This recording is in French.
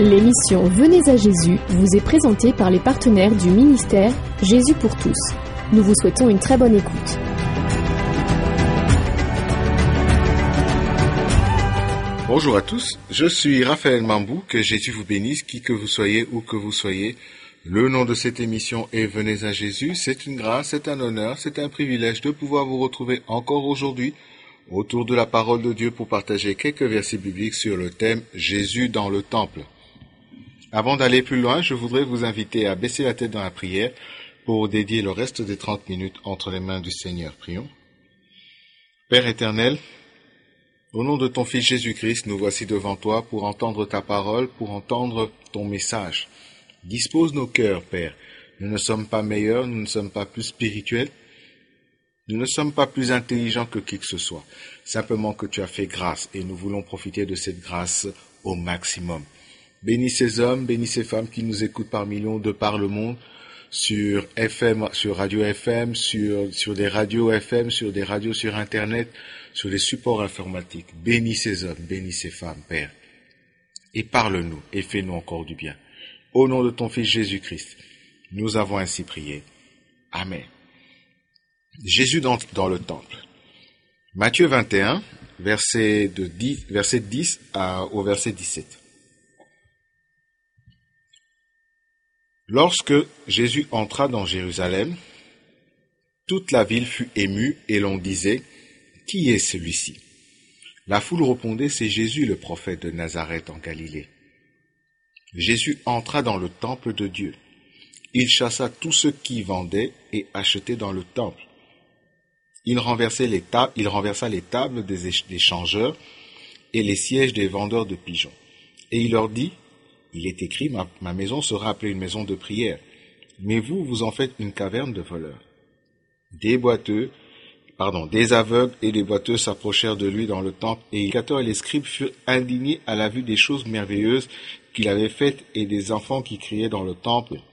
L'émission Venez à Jésus vous est présentée par les partenaires du ministère Jésus pour tous. Nous vous souhaitons une très bonne écoute. Bonjour à tous, je suis Raphaël Mambou, que Jésus vous bénisse, qui que vous soyez, où que vous soyez. Le nom de cette émission est Venez à Jésus. C'est une grâce, c'est un honneur, c'est un privilège de pouvoir vous retrouver encore aujourd'hui autour de la parole de Dieu pour partager quelques versets bibliques sur le thème Jésus dans le temple. Avant d'aller plus loin, je voudrais vous inviter à baisser la tête dans la prière pour dédier le reste des 30 minutes entre les mains du Seigneur. Prions. Père éternel, au nom de ton Fils Jésus-Christ, nous voici devant toi pour entendre ta parole, pour entendre ton message. Dispose nos cœurs, Père. Nous ne sommes pas meilleurs, nous ne sommes pas plus spirituels, nous ne sommes pas plus intelligents que qui que ce soit. Simplement que tu as fait grâce et nous voulons profiter de cette grâce au maximum. Bénis ces hommes, bénis ces femmes qui nous écoutent par millions de par le monde, sur FM, sur radio FM, sur des radios FM, sur des radios sur Internet, sur des supports informatiques. Bénis ces hommes, bénis ces femmes, Père. Et parle-nous et fais-nous encore du bien. Au nom de ton Fils Jésus-Christ, nous avons ainsi prié. Amen. Jésus dans le temple. Matthieu 21, verset 10 au verset 17. Lorsque Jésus entra dans Jérusalem, toute la ville fut émue et l'on disait « Qui est celui-ci » La foule répondait « C'est Jésus le prophète de Nazareth en Galilée ». Jésus entra dans le temple de Dieu. Il chassa tous ceux qui vendaient et achetaient dans le temple. Il renversa les tables des changeurs et les sièges des vendeurs de pigeons. Et il leur dit, il est écrit, ma maison sera appelée une maison de prière, mais vous en faites une caverne de voleurs. Des aveugles et des boiteux s'approchèrent de lui dans le temple, et les prédicateurs et les scribes furent indignés à la vue des choses merveilleuses qu'il avait faites et des enfants qui criaient dans le temple.